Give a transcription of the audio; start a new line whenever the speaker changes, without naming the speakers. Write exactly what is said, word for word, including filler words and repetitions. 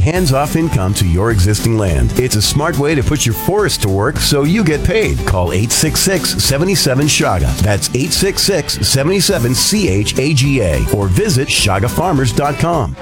hands-off income to your existing land. It's a smart way to put your forest to work so you get paid. Call eight six six, seven seven, S H A G A. That's eight six six, seven seven, C H A G A. Or visit shaga farmers dot com.